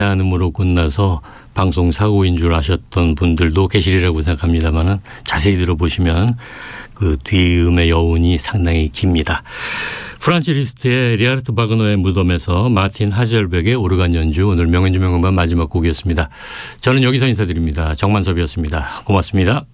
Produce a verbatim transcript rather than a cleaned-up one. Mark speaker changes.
Speaker 1: 음으로 끝나서 방송 사고인 줄 아셨던 분들도 계시리라고 생각합니다만은 자세히 들어보시면 그 뒤음의 여운이 상당히 깁니다. 프란츠 리스트의 리하르트 바그너의 무덤에서 마틴 하젤백의 오르간 연주, 오늘 명연주 명음반 마지막 곡이었습니다. 저는 여기서 인사드립니다. 정만섭이었습니다. 고맙습니다.